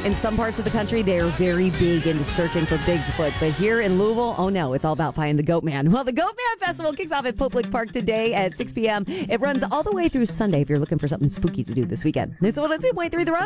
In some parts of the country, they are very big into searching for Bigfoot. But here in Louisville, oh no, it's all about finding the Goat Man. Well, the Goat Man Festival kicks off at Pope Lick Park today at 6 p.m. It runs all the way through Sunday if you're looking for something spooky to do this weekend. It's 102.3 The Road.